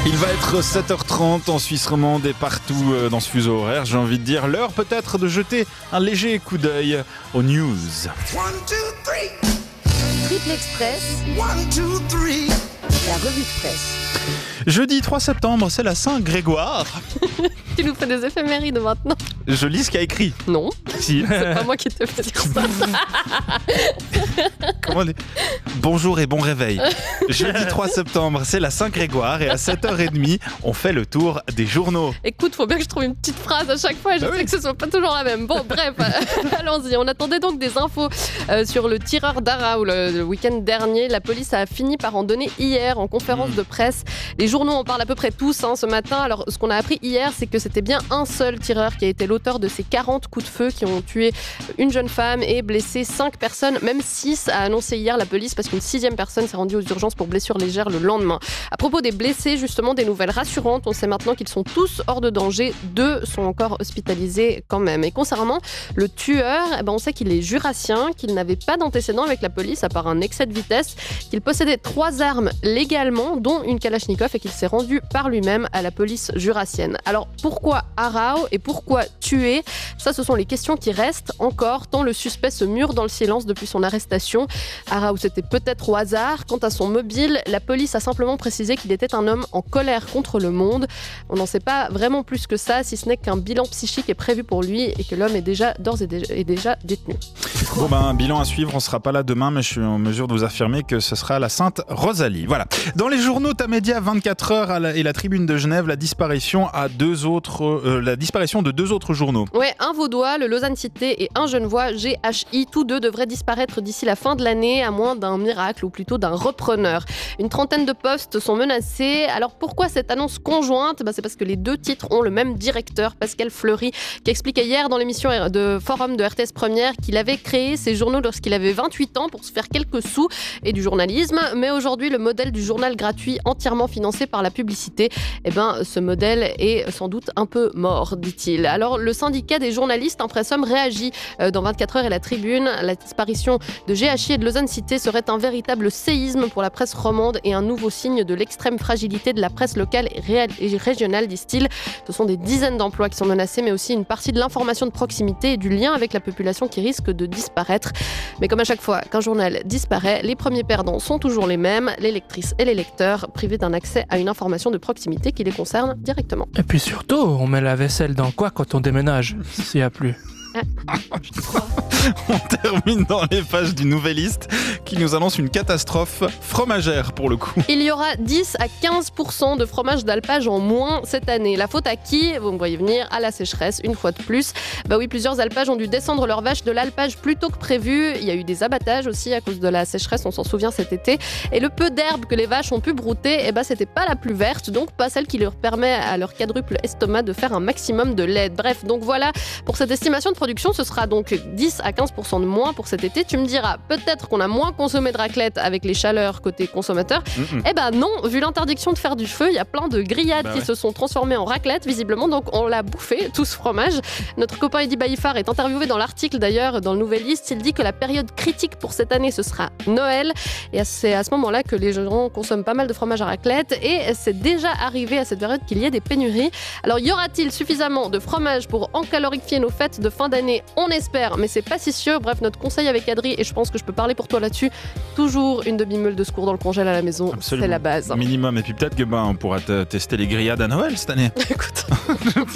Il va être 7h30 en Suisse romande et partout dans ce fuseau horaire. J'ai envie de dire l'heure peut-être de jeter un léger coup d'œil aux news. 1, 2, 3. Triple Express, 1, 2, 3. la revue de presse. Jeudi 3 septembre, c'est la Saint-Grégoire. Tu nous fais des éphémérides maintenant. Je lis ce qu'il y a écrit. Non, Si. c'est pas moi qui te fais dire ça. Comment on dit ? Bonjour et bon réveil. Jeudi 3 septembre, c'est la Saint-Grégoire et à 7h30, on fait le tour des journaux. Écoute, faut bien que je trouve une petite phrase à chaque fois. Je Bah sais oui. que ce soit pas toujours la même. Bon, bref, allons-y. On attendait donc des infos sur le tireur d'Araou le week-end dernier. La police a fini par en donner hier en conférence de presse. Les journaux en parlent à peu près tous ce matin. Alors, ce qu'on a appris hier, c'est que c'était bien un seul tireur qui a été l'auteur de ces 40 coups de feu qui ont tué une jeune femme et blessé 5 personnes, même 6 a annoncé hier la police parce qu'une 6e personne s'est rendue aux urgences pour blessure légère le lendemain. À propos des blessés, justement, des nouvelles rassurantes. On sait maintenant qu'ils sont tous hors de danger. 2 sont encore hospitalisés quand même. Et concernant le tueur, on sait qu'il est jurassien, qu'il n'avait pas d'antécédent avec la police à part un excès de vitesse, qu'il possédait 3 armes légalement, dont une Kalachnikov, et qu'il s'est rendu par lui-même à la police jurassienne. Alors pourquoi Araou et pourquoi tuer ? Ça, ce sont les questions qui restent encore, tant le suspect se mure dans le silence depuis son arrestation. Araou, c'était peut-être au hasard. Quant à son mobile, la police a simplement précisé qu'il était un homme en colère contre le monde. On n'en sait pas vraiment plus que ça, si ce n'est qu'un bilan psychique est prévu pour lui et que l'homme est déjà détenu. Bon un bilan à suivre, on sera pas là demain, mais je suis en mesure de vous affirmer que ce sera la Sainte Rosalie. Voilà. Dans les journaux Tamedia 24 heures et la Tribune de Genève, la disparition de 2 autres journaux. Ouais, un Vaudois, le Lausanne Cité, et un Genevois, GHI. Tous 2 devraient disparaître d'ici la fin de l'année, à moins d'un miracle ou plutôt d'un repreneur. Une trentaine de postes sont menacés. Alors pourquoi cette annonce conjointe ? C'est parce que les 2 titres ont le même directeur, Pascal Fleury, qui expliquait hier dans l'émission de Forum de RTS Première qu'il avait créé ces journaux lorsqu'il avait 28 ans pour se faire quelques sous et du journalisme. Mais aujourd'hui, le modèle du journal gratuit entièrement financé par la publicité, ce modèle est sans doute un peu mort, dit-il. Alors le syndicat des journalistes Impressum réagit dans 24 heures et la Tribune. La disparition de GHI et de Lausanne Cité serait un véritable séisme pour la presse romande et un nouveau signe de l'extrême fragilité de la presse locale et régionale, disent-ils. Ce sont des dizaines d'emplois qui sont menacés, mais aussi une partie de l'information de proximité et du lien avec la population qui risque de disparaître. Mais comme à chaque fois qu'un journal disparaît, les premiers perdants sont toujours les mêmes, les lectrices et les lecteurs, privés d'un accès à une information de proximité qui les concerne directement. Et puis surtout, on met la vaisselle dans quoi quand on déménage, s'il n'y a plus? On termine dans les pages du Nouvelliste qui nous annonce une catastrophe fromagère pour le coup. Il y aura 10 à 15% de fromage d'alpage en moins cette année. La faute à qui ? Vous me voyez venir, à la sécheresse, une fois de plus. Oui, plusieurs alpages ont dû descendre leurs vaches de l'alpage plus tôt que prévu. Il y a eu des abattages aussi à cause de la sécheresse, on s'en souvient cet été. Et le peu d'herbe que les vaches ont pu brouter, c'était pas la plus verte, donc pas celle qui leur permet à leur quadruple estomac de faire un maximum de lait. Bref, donc voilà, pour cette estimation de production, ce sera donc 10 à 15% de moins pour cet été. Tu me diras, peut-être qu'on a moins consommé de raclette avec les chaleurs côté consommateur. Non, vu l'interdiction de faire du feu, il y a plein de grillades qui se sont transformées en raclette, visiblement, donc on l'a bouffé, tout ce fromage. Notre copain Eddy Baïfar est interviewé dans l'article d'ailleurs, dans le Nouvelliste. Il dit que la période critique pour cette année, ce sera Noël. Et c'est à ce moment-là que les gens consomment pas mal de fromage à raclette. Et c'est déjà arrivé à cette période qu'il y ait des pénuries. Alors, y aura-t-il suffisamment de fromage pour encalorifier nos fêtes de fin d'année ? On espère, mais c'est pas si sûr. Bref, notre conseil avec Adri, et je pense que je peux parler pour toi là-dessus, toujours une demi-meule de secours dans le congèle à la maison. Absolument. C'est la base. Minimum. Et puis peut-être que on pourra tester les grillades à Noël cette année. Écoute.